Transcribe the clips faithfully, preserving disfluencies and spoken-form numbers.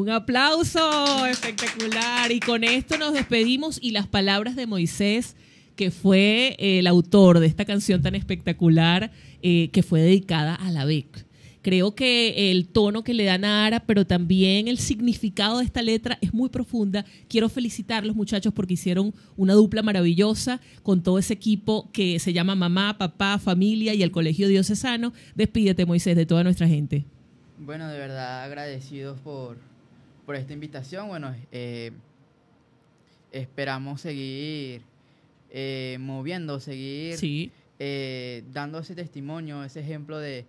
Un aplauso espectacular. Y con esto nos despedimos y las palabras de Moisés, que fue el autor de esta canción tan espectacular, eh, que fue dedicada a la B E C. Creo que el tono que le dan a Ara, pero también el significado de esta letra es muy profunda. Quiero felicitar a los muchachos porque hicieron una dupla maravillosa con todo ese equipo que se llama Mamá, Papá, Familia y el Colegio Diocesano. Despídete, Moisés, de toda nuestra gente. Bueno, de verdad agradecidos por, por esta invitación. Bueno, eh, esperamos seguir eh, moviendo, seguir sí. eh, dando ese testimonio, ese ejemplo de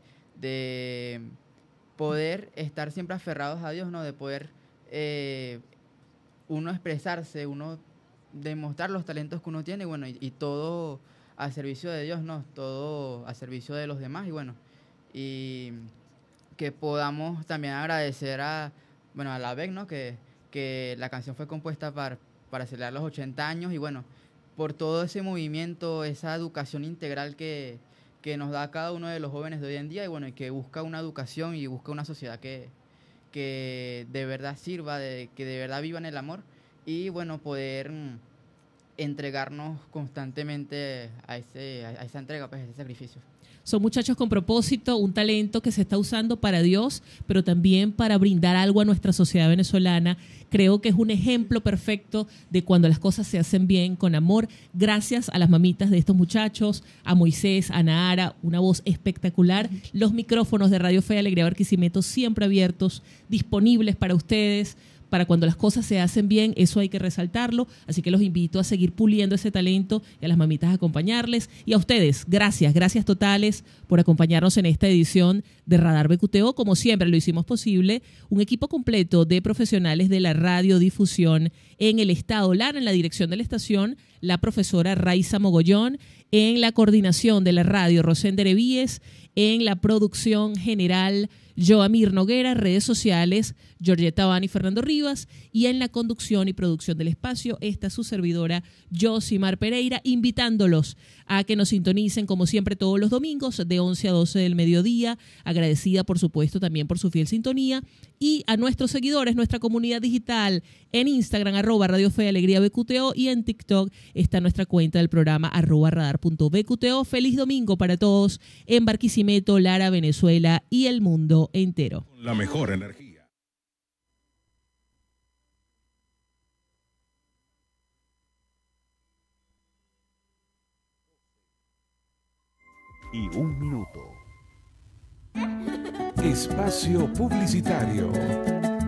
de poder estar siempre aferrados a Dios, ¿no? De poder eh, uno expresarse, uno demostrar los talentos que uno tiene, y bueno, y, y todo al servicio de Dios, ¿no? Todo al servicio de los demás, y bueno, y que podamos también agradecer a, bueno, a la B E C, ¿no? Que, que la canción fue compuesta para, para celebrar los ochenta años, y bueno, por todo ese movimiento, esa educación integral que que nos da cada uno de los jóvenes de hoy en día, y bueno, y que busca una educación y busca una sociedad que, que de verdad sirva, de, que de verdad viva en el amor, y bueno, poder mm, entregarnos constantemente a, ese, a esa entrega, pues, a ese sacrificio. Son muchachos con propósito, un talento que se está usando para Dios, pero también para brindar algo a nuestra sociedad venezolana. Creo que es un ejemplo perfecto de cuando las cosas se hacen bien, con amor. Gracias a las mamitas de estos muchachos, a Moisés, a Nahara, una voz espectacular. Los micrófonos de Radio Fe y Alegría Barquisimeto siempre abiertos, disponibles para ustedes. Para cuando las cosas se hacen bien, eso hay que resaltarlo. Así que los invito a seguir puliendo ese talento y a las mamitas a acompañarles. Y a ustedes, gracias, gracias totales por acompañarnos en esta edición de Radar B Q T O. Como siempre lo hicimos posible, un equipo completo de profesionales de la radiodifusión en el estado Lara, en la dirección de la estación, la profesora Raiza Mogollón, en la coordinación de la radio, Rosén Víez, en la producción general, Joamir Noguera, redes sociales, Georgetta Bani y Fernando Rivas, y en la conducción y producción del espacio, esta su servidora, Josimar Pereira, invitándolos a que nos sintonicen como siempre todos los domingos de once a doce del mediodía, agradecida por supuesto también por su fiel sintonía, y a nuestros seguidores, nuestra comunidad digital en Instagram, arroba Radio Fe y Alegría B Q T O, y en TikTok está nuestra cuenta del programa, arroba radar punto B Q T O. Feliz domingo para todos en Barquisimeto, Lara, Venezuela y el mundo entero. La mejor energía. Y un minuto. Espacio publicitario.